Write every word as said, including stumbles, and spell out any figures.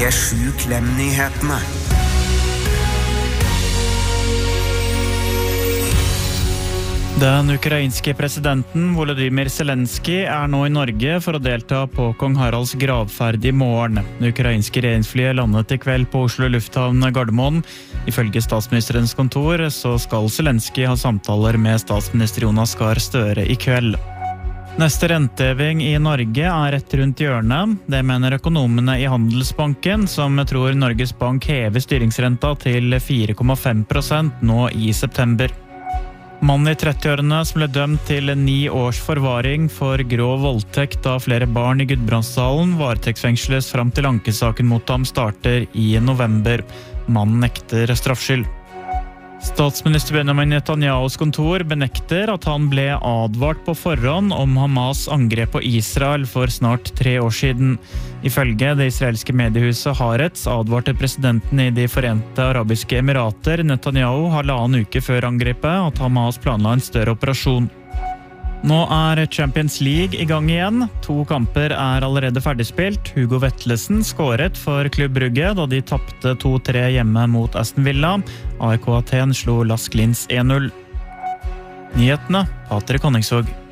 P sju Klem-nyhetene. Den ukrainske presidenten Volodymyr Zelensky er nå i Norge for å delta på kong Haralds gravferd i morgen. Det ukrainske regjeringsflyet landet i kveld på Oslo lufthavn Gardermoen. Ifølge statsministerens kontor så skal Zelensky ha samtaler med statsminister Jonas Gahr Støre i kveld. Neste renteheving i Norge er rett rundt hjørnet. Det mener økonomene i Handelsbanken, som tror Norges Bank hever styringsrenta til fire komma fem prosent nå i september. Mannen i trettiårene som ble dømt til ni års forvaring for grov voldtekt av flere barn i Gudbrandsdalen varetektsfengsles fram til ankesaken mot ham starter i november. Mannen nekter straffskyld. Statsminister Benjamin Netanyahus kontor benekter at han ble advart på forhånd om Hamas angrep på Israel for snart tre år siden. Ifølge det israelske mediehuset Haaretz advarte presidenten i de Forente Arabiske Emirater Netanyahu halvannen uke før angrepet at Hamas planla en større operasjon. Nå er Champions League i gang igjen. To kamper er allerede ferdigspilt. Hugo Vetlesen skåret for Klubb Brugge da de tappte to tre hjemme mot Aston Villa. A E K Aten slo Lask Linz en null. Nyhetene, Patrick Honningsvåg.